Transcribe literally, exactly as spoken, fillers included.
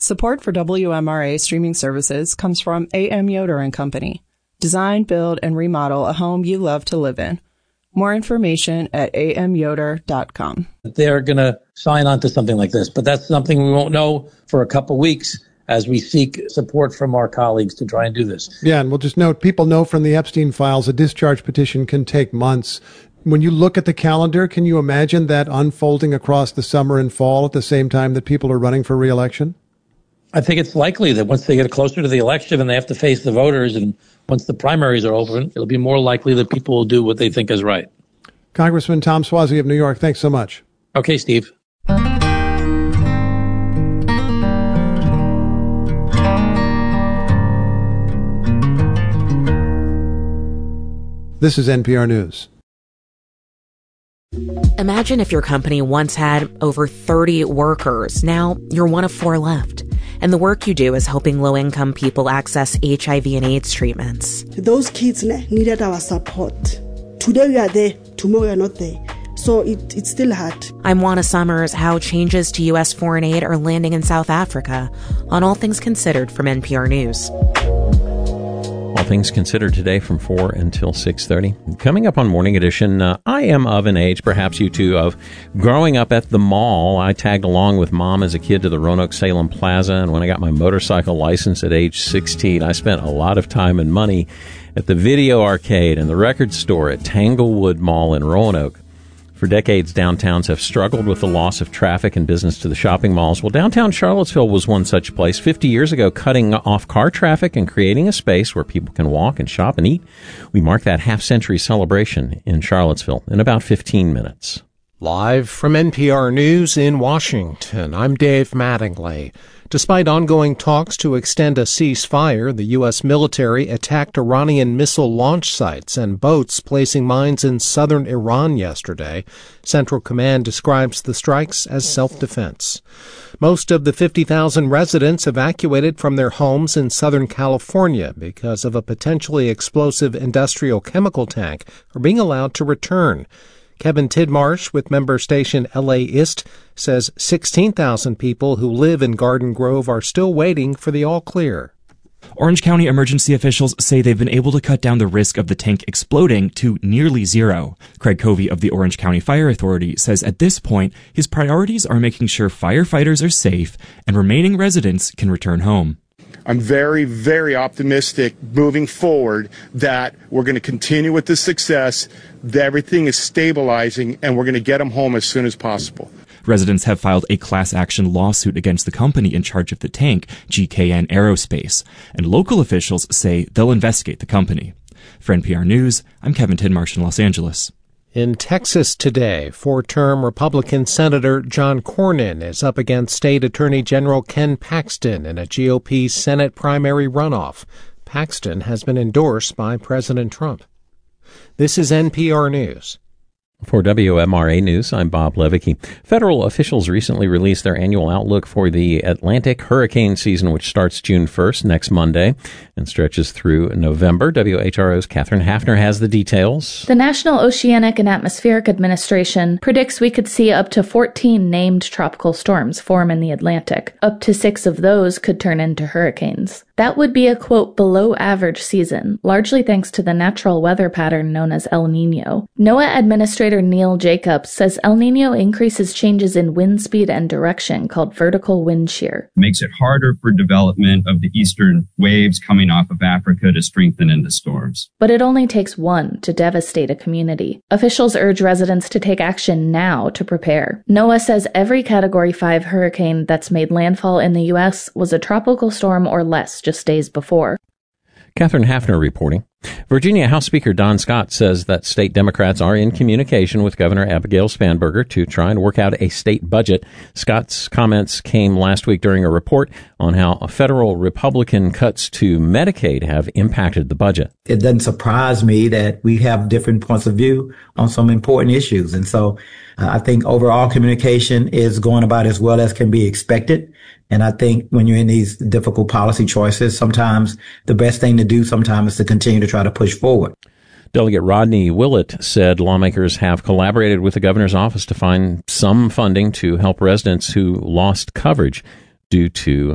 Support for W M R A streaming services comes from A M Yoder and Company. Design, build, and remodel a home you love to live in. More information at a m yoder dot com. They're going to sign on to something like this, but that's something we won't know for a couple weeks as we seek support from our colleagues to try and do this. Yeah, and we'll just note, people know from the Epstein files, a discharge petition can take months. When you look at the calendar, can you imagine that unfolding across the summer and fall at the same time that people are running for re-election? I think it's likely that once they get closer to the election and they have to face the voters, and once the primaries are open, it'll be more likely that people will do what they think is right. Congressman Tom Suozzi of New York, thanks so much. Okay, Steve. This is N P R News. Imagine if your company once had over thirty workers. Now you're one of four left. And the work you do is helping low-income people access H I V and AIDS treatments. Those kids needed our support. Today we are there, tomorrow we are not there. So it, it's still hard. I'm Juana Summers. How changes to U S foreign aid are landing in South Africa on All Things Considered from N P R News. All Things Considered today from four until six thirty. Coming up on Morning Edition, uh, I am of an age, perhaps you too, of growing up at the mall. I tagged along with Mom as a kid to the Roanoke Salem Plaza, and when I got my motorcycle license at age sixteen, I spent a lot of time and money at the video arcade and the record store at Tanglewood Mall in Roanoke. For decades, downtowns have struggled with the loss of traffic and business to the shopping malls. Well, downtown Charlottesville was one such place. fifty years ago, cutting off car traffic and creating a space where people can walk and shop and eat. We mark that half-century celebration in Charlottesville in about fifteen minutes. Live from N P R News in Washington, I'm Dave Mattingly. Despite ongoing talks to extend a ceasefire, the U S military attacked Iranian missile launch sites and boats placing mines in southern Iran yesterday. Central Command describes the strikes as self-defense. Most of the fifty thousand residents evacuated from their homes in Southern California because of a potentially explosive industrial chemical tank are being allowed to return. Kevin Tidmarsh with member station L A Ist says sixteen thousand people who live in Garden Grove are still waiting for the all-clear. Orange County emergency officials say they've been able to cut down the risk of the tank exploding to nearly zero. Craig Covey of the Orange County Fire Authority says at this point, his priorities are making sure firefighters are safe and remaining residents can return home. I'm very, very optimistic moving forward that we're going to continue with this success, that everything is stabilizing, and we're going to get them home as soon as possible. Residents have filed a class action lawsuit against the company in charge of the tank, G K N Aerospace, and local officials say they'll investigate the company. For N P R News, I'm Kevin Tidmarsh in Los Angeles. In Texas today, four-term Republican Senator John Cornyn is up against State Attorney General Ken Paxton in a G O P Senate primary runoff. Paxton has been endorsed by President Trump. This is N P R News. For W M R A News, I'm Bob Levicki. Federal officials recently released their annual outlook for the Atlantic hurricane season, which starts June first, next Monday, and stretches through November. W H R O's Catherine Hafner has the details. The National Oceanic and Atmospheric Administration predicts we could see up to fourteen named tropical storms form in the Atlantic. Up to six of those could turn into hurricanes. That would be a, quote, below average season, largely thanks to the natural weather pattern known as El Nino. NOAA Administrator Neil Jacobs says El Nino increases changes in wind speed and direction called vertical wind shear. Makes it harder for development of the eastern waves coming off of Africa to strengthen into storms. But it only takes one to devastate a community. Officials urge residents to take action now to prepare. NOAA says every Category five hurricane that's made landfall in the U S was a tropical storm or less just days before. Catherine Hafner reporting. Virginia House Speaker Don Scott says that state Democrats are in communication with Governor Abigail Spanberger to try and work out a state budget. Scott's comments came last week during a report on how federal Republican cuts to Medicaid have impacted the budget. It doesn't surprise me that we have different points of view on some important issues. And so uh, I think overall communication is going about as well as can be expected. And I think when you're in these difficult policy choices, sometimes the best thing to do sometimes is to continue to try to push forward. Delegate Rodney Willett said lawmakers have collaborated with the governor's office to find some funding to help residents who lost coverage due to